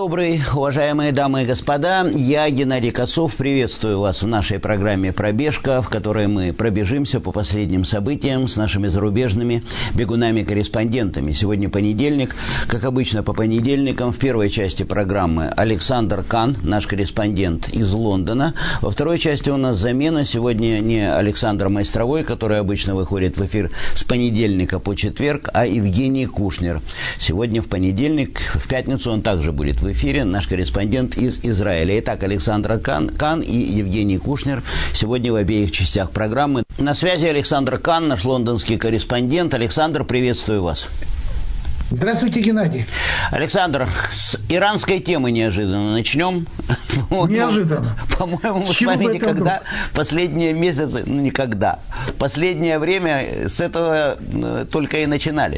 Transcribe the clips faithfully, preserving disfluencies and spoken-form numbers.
добрый, уважаемые дамы и господа. Я, Геннадий Кацов, приветствую вас в нашей программе «Пробежка», в которой мы пробежимся по последним событиям с нашими зарубежными бегунами-корреспондентами. Сегодня понедельник. Как обычно, по понедельникам в первой части программы Александр Кан, наш корреспондент из Лондона. Во второй части у нас замена. Сегодня не Александр Майстровой, который обычно выходит в эфир с понедельника по четверг, а Евгений Кушнер. Сегодня в понедельник, в пятницу он также будет в эфире, наш корреспондент из Израиля. Итак, Александр Кан, Кан и Евгений Кушнер сегодня в обеих частях программы. На связи Александр Кан, наш лондонский корреспондент. Александр, приветствую вас. Здравствуйте, Геннадий. Александр, с иранской темы неожиданно начнем. Неожиданно. По-моему, мы с вами никогда, последние месяцы, ну никогда, последнее время с этого только и начинали.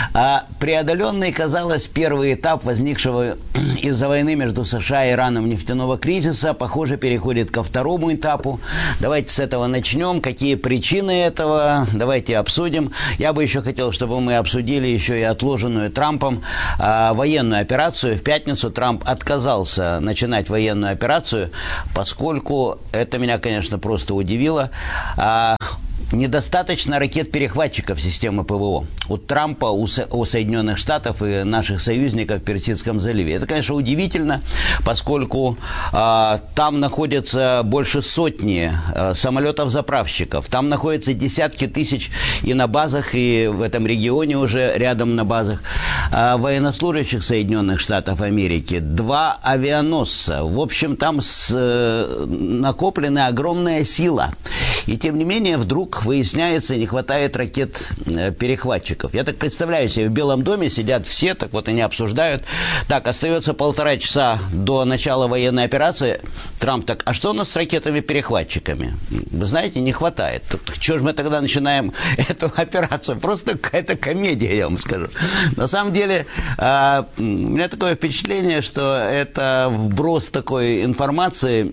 А преодоленный, казалось, первый этап возникшего из-за войны между США и Ираном нефтяного кризиса, похоже, переходит ко второму этапу. Давайте с этого начнем. Какие причины этого? Давайте обсудим. Я бы еще хотел, чтобы мы обсудили еще и отложенную Трампом э, военную операцию. В пятницу Трамп отказался начинать военную операцию, поскольку это меня, конечно, просто удивило. Э, Недостаточно ракет-перехватчиков системы ПВО у Трампа, у, Со- у Соединенных Штатов и наших союзников в Персидском заливе. Это, конечно, удивительно, поскольку э, там находятся больше сотни э, самолетов-заправщиков, там находятся десятки тысяч и на базах, и в этом регионе уже рядом на базах э, военнослужащих Соединенных Штатов Америки, два авианосца. В общем, там с, э, накоплена огромная сила. И, тем не менее, вдруг выясняется, не хватает ракет-перехватчиков. Я так представляю себе, в Белом доме сидят все, так вот они обсуждают. Так, остается полтора часа до начала военной операции. Трамп так, а что у нас с ракетами-перехватчиками? Вы знаете, не хватает. Чего же мы тогда начинаем эту операцию? Просто какая-то комедия, я вам скажу. На самом деле, у меня такое впечатление, что это вброс такой информации.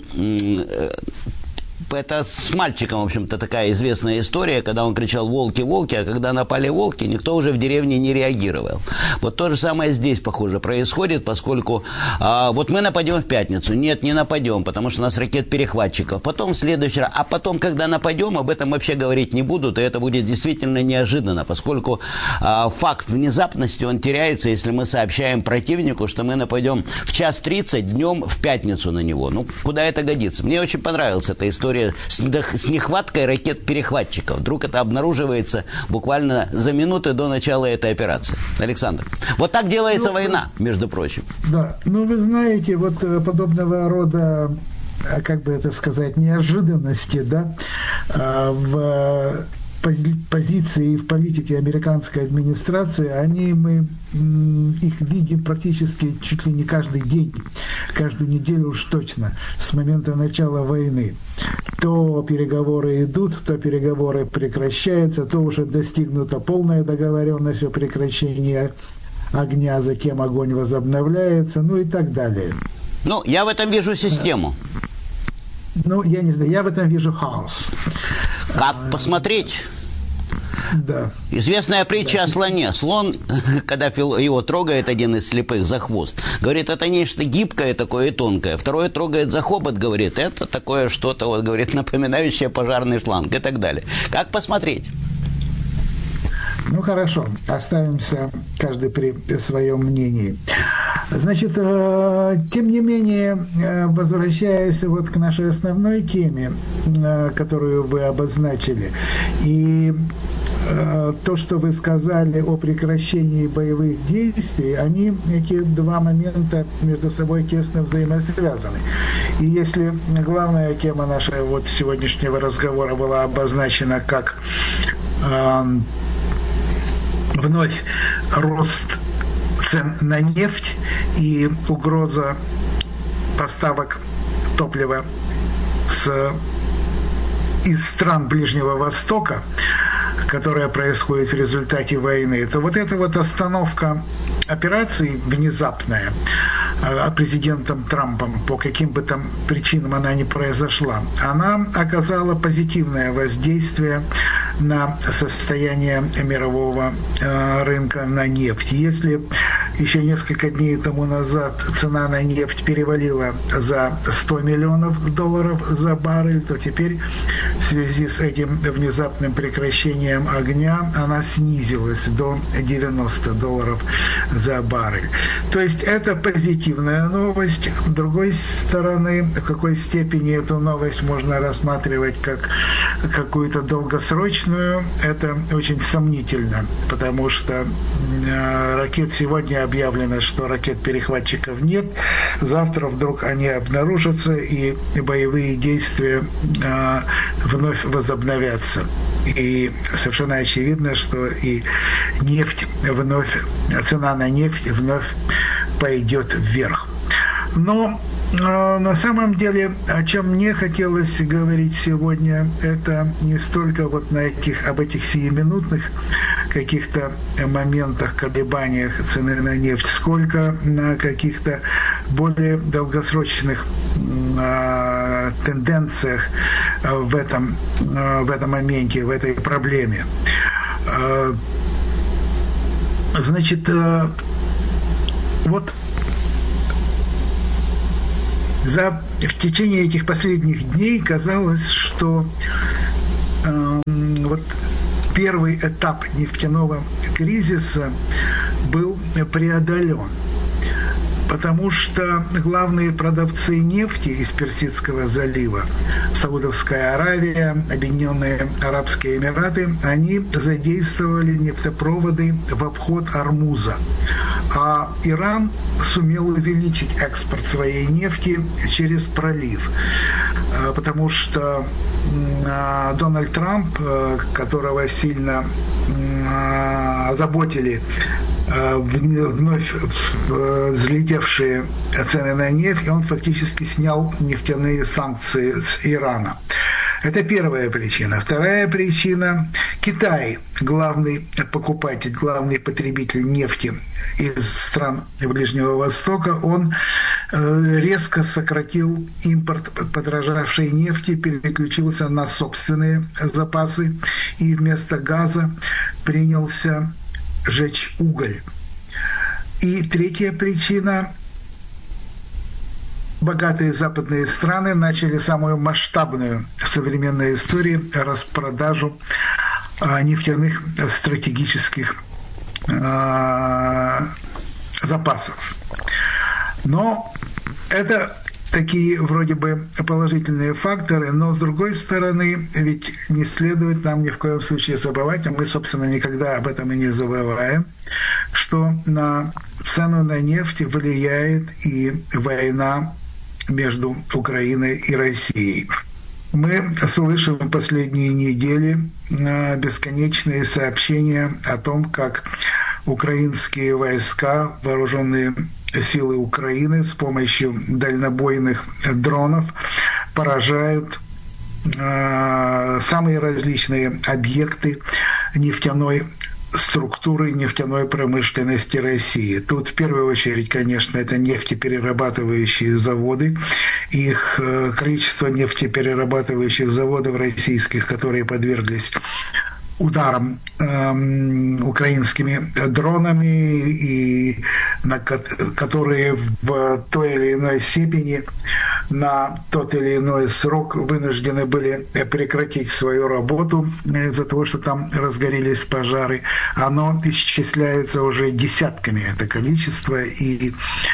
Это с мальчиком, в общем-то, такая известная история, когда он кричал «волки, волки», а когда напали волки, никто уже в деревне не реагировал. Вот то же самое здесь, похоже, происходит, поскольку а, вот мы нападем в пятницу. Нет, не нападем, потому что у нас ракет-перехватчиков. Потом в следующий раз, а потом, когда нападем, об этом вообще говорить не будут, и это будет действительно неожиданно, поскольку а, факт внезапности, он теряется, если мы сообщаем противнику, что мы нападем в час тридцать днем в пятницу на него. Ну, куда это годится? Мне очень понравилась эта история с нехваткой ракет-перехватчиков. Вдруг это обнаруживается буквально за минуты до начала этой операции. Александр, вот так делается ну, война, между прочим. Да, ну вы знаете, вот подобного рода, как бы это сказать, неожиданности, да, в позиции и в политике американской администрации, они, мы их видим практически чуть ли не каждый день, каждую неделю уж точно, с момента начала войны. То переговоры идут, то переговоры прекращаются, то уже достигнута полная договоренность о прекращении огня, затем огонь возобновляется, ну и так далее. Ну, я в этом вижу систему. Ну, я не знаю, я в этом вижу хаос. Как посмотреть? Да. Известная притча да. о слоне. Слон, когда его трогает один из слепых за хвост, говорит, это нечто гибкое такое и тонкое. Второй трогает за хобот, говорит, это такое что-то, вот, говорит, напоминающее пожарный шланг и так далее. Как посмотреть? Ну, хорошо, оставимся каждый при своем мнении. Значит, тем не менее, возвращаясь вот к нашей основной теме, которую вы обозначили, и то, что вы сказали о прекращении боевых действий, они, эти два момента между собой тесно взаимосвязаны. И если главная тема нашего вот сегодняшнего разговора была обозначена как э, вновь рост цен на нефть и угроза поставок топлива с, из стран Ближнего Востока, которая происходит в результате войны, то вот эта вот остановка операции внезапная президентом Трампом, по каким бы там причинам она ни произошла, она оказала позитивное воздействие на состояние мирового рынка на нефть. Если еще несколько дней тому назад цена на нефть перевалила за сто миллионов долларов за баррель, то теперь в связи с этим внезапным прекращением огня она снизилась до девяносто долларов за баррель. То есть это позитивная новость. С другой стороны, в какой степени эту новость можно рассматривать как какую-то долгосрочную, это очень сомнительно, потому что э, ракет сегодня объявлено, что ракет-перехватчиков нет, завтра вдруг они обнаружатся и боевые действия э, вновь возобновятся. И совершенно очевидно, что и нефть вновь, цена на нефть вновь пойдет вверх. Но э, на самом деле, о чем мне хотелось говорить сегодня, это не столько вот на этих, об этих сиюминутных каких-то моментах, колебаниях цены на нефть, сколько на каких-то более долгосрочных э, тенденциях в этом, э, в этом моменте, в этой проблеме. Э, значит, э, вот За, в течение этих последних дней казалось, что э, вот первый этап нефтяного кризиса был преодолен, потому что главные продавцы нефти из Персидского залива, Саудовская Аравия, Объединенные Арабские Эмираты, они задействовали нефтепроводы в обход Ормуза. А Иран сумел увеличить экспорт своей нефти через пролив, потому что Дональд Трамп, которого сильно озаботили вновь взлетевшие цены на нефть, он фактически снял нефтяные санкции с Ирана. Это первая причина. Вторая причина – Китай, главный покупатель, главный потребитель нефти из стран Ближнего Востока, он резко сократил импорт подорожавшей нефти, переключился на собственные запасы и вместо газа принялся жечь уголь. И третья причина – богатые западные страны начали самую масштабную в современной истории распродажу а, нефтяных стратегических а, запасов. Но это такие вроде бы положительные факторы, но с другой стороны, ведь не следует нам ни в коем случае забывать, а мы, собственно, никогда об этом и не забываем, что на цену на нефть влияет и война между Украиной и Россией. Мы слышим в последние недели бесконечные сообщения о том, как украинские войска, вооруженные силы Украины с помощью дальнобойных дронов поражают э, самые различные объекты нефтяной структуры нефтяной промышленности России. Тут в первую очередь, конечно, это нефтеперерабатывающие заводы. Их количество нефтеперерабатывающих заводов российских, которые подверглись ударом э, украинскими дронами, и на, которые в той или иной степени на тот или иной срок вынуждены были прекратить свою работу из-за того, что там разгорелись пожары. Оно исчисляется уже десятками, это количество, и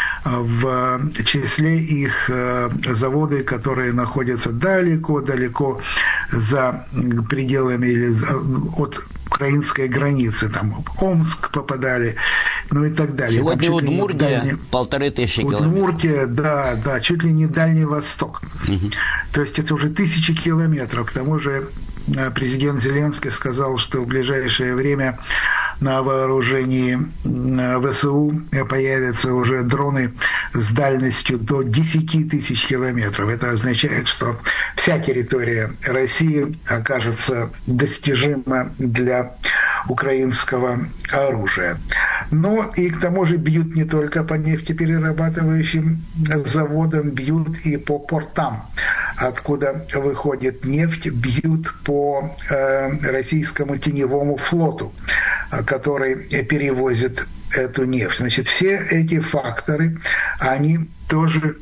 в числе их заводы, которые находятся далеко-далеко за пределами или от украинской границы, там Омск попадали, ну и так далее. Сегодня Удмуртия дальний... полторы тысячи километров. Удмуртия, да, да, чуть ли не Дальний Восток. Угу. То есть это уже тысячи километров. К тому же президент Зеленский сказал, что в ближайшее время на вооружении ВСУ появятся уже дроны с дальностью до десять тысяч километров. Это означает, что вся территория России окажется достижима для украинского оружия. Но и к тому же бьют не только по нефтеперерабатывающим заводам, бьют и по портам, откуда выходит нефть, бьют по э, российскому теневому флоту, который перевозит эту нефть. Значит, все эти факторы, они тоже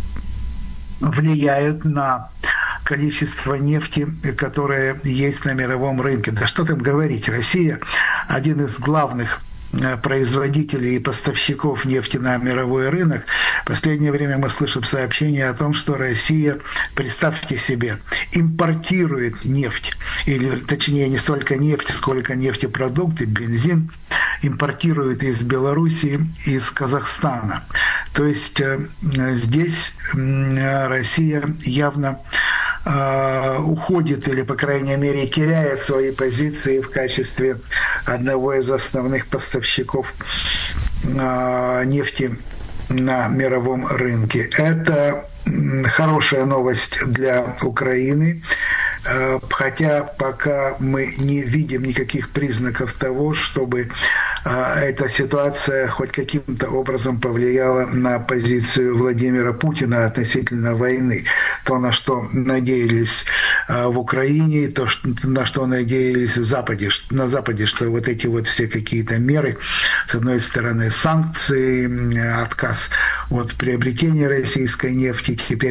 влияют на количество нефти, которое есть на мировом рынке. Да что там говорить, Россия один из главных производителей и поставщиков нефти на мировой рынок. В последнее время мы слышим сообщения о том, что Россия, представьте себе, импортирует нефть, или точнее не столько нефть, сколько нефтепродукты, бензин, импортирует из Белоруссии, из Казахстана. То есть здесь Россия явно уходит или, по крайней мере, теряет свои позиции в качестве одного из основных поставщиков нефти на мировом рынке. Это хорошая новость для Украины, хотя пока мы не видим никаких признаков того, чтобы эта ситуация хоть каким-то образом повлияла на позицию Владимира Путина относительно войны. То, на что надеялись в Украине, то, на что надеялись в Западе, на Западе, что вот эти вот все какие-то меры, с одной стороны санкции, отказ от приобретения российской нефти, теперь